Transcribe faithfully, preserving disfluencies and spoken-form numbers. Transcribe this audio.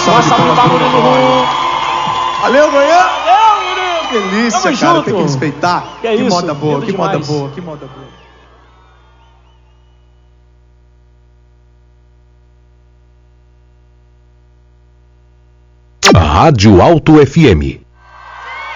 salve Uma salve de palmas. Valeu, Goiânia! Valeu, Que delícia, Tamo cara. junto. Tem que respeitar. Que é que isso, moda boa, lindo que demais. moda boa, que moda boa. Rádio Alto F M.